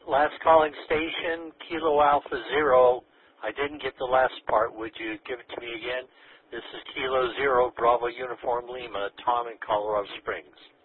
Last calling station, Kilo Alpha Zero. I didn't get the last part. Would you give it to me again? This is Kilo Zero, Bravo Uniform Lima, Tom in Colorado Springs.